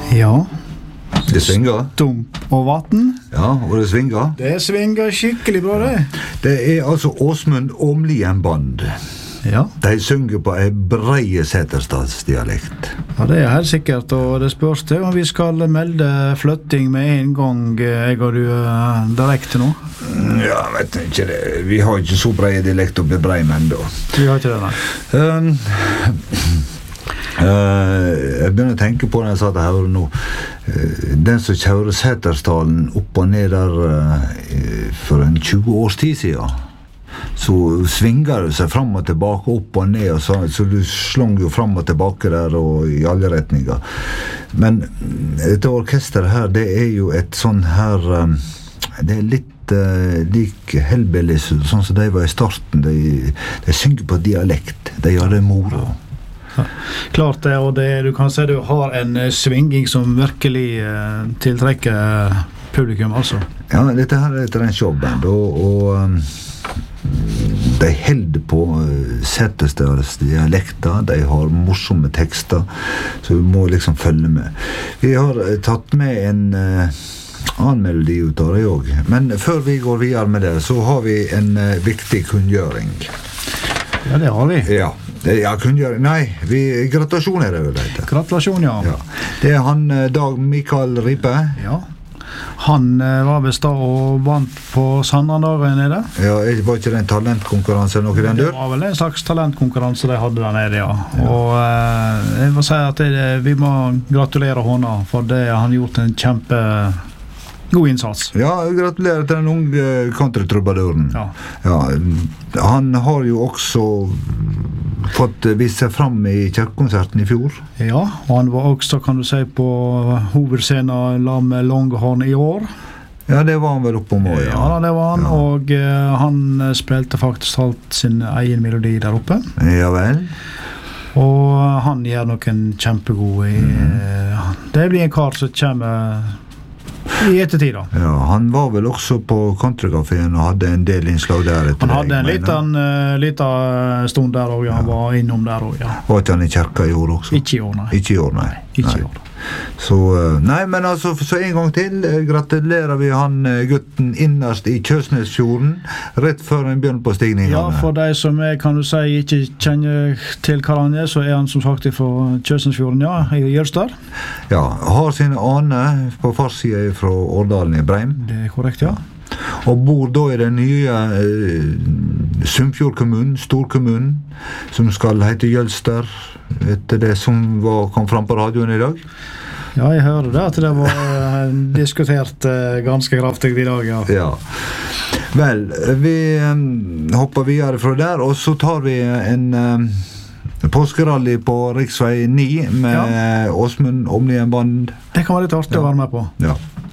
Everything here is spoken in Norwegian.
Ja. Det svinger. Stump og vatten. Ja, og det svinger. Det svinger skikkelig bra, det. Det altså Åsmund Åmlien Band. Ja. De synger på en breie Setterstadsdialekt. Ja, det helt sikkert, og det spørs til om vi skal melde flytting med en gang, jeg og du, direkte nå. Ja, vet ikke det. Vi har ikke så breie dialekt oppe i Breimen, da. Vi har ikke det, nei. Jeg begynner å tenke på når jeg satt her nå. Den som kjører Settersdalen opp og ned der for en 20 års tid siden, så svinger det seg fram og tilbake, opp og ned, og så du slong jo fram og tilbake der og i alle retninger. Men dette orkesteret her, det jo et sånn her, det litt lik Hellbillies, sånn som de var i starten. De synger på dialekt, de gjør det moro. Ja, klart det, og det, du kan si du har en svinging som virkelig tiltrekker publikum, altså. Ja, dette her et rent showband, og de holder på Setterstads dialekter, de har morsomme tekster, så du må liksom følge med. Vi har tatt med en annen melodi ut av det også, men før vi går videre med det, så har vi en viktig kunngjøring. Ja, det har vi. Ja, kunngjøring. Nei, gratulasjon det vel, det heter. Gratulasjon, ja. Det han Dag Mikael Ripe. Ja. Han var best da og vant på Sandrandagen nede. Ja, var ikke det en talentkonkurranse eller noe den dør? Det var vel en slags talentkonkurranse de hadde der nede, ja. Og jeg må si at vi må gratulere henne, for det har han gjort en kjempegod innsats. Ja, gratulerer til den unge countrytrubaduren. Ja, han har jo også fått vist seg fram i kirkekonserten i fjor. Ja, og han var også, kan du si, på hovedscenen la med Longhorn i år. Ja, det var han vel oppe om år, ja. Ja, det var han, og han spilte faktisk alt sin egen melodi der oppe. Ja vel. Og han gjør noen kjempegode det blir en kar som kommer i ettertid da. Ja, han var vel også på Countrycaféen og hadde en del innslag der. Han hadde en liten stund der også, ja. Han var innom der også, ja. Var ikke han i kirka i år også? Ikke i år, nei. Ikke i år, nei. Ikke i år. Så, nei, men altså, så en gang til gratulerer vi han gutten innerst i Kjøsnesfjorden, rett før han begynner på stigningene. Ja, for de som kan du si ikke kjenner til hva han så han som sagt fra Kjøsnesfjorden, ja, i Jørstad. Ja, har sine aner på farssida fra Årdalen i Breim. Det korrekt, ja. Og bor da i den nye Sunnfjordkommunen, storkommunen, som skal hete Jølster, etter det som kom fram på radioen i dag. Ja, jeg hører det, at det var diskutert ganske kraftig i dag, ja. Ja. Vel, vi hopper videre fra der, og så tar vi en påskerally på Riksvei 9 med Åsmund Åmlien Band. Det kan være litt artig å være med på. Ja.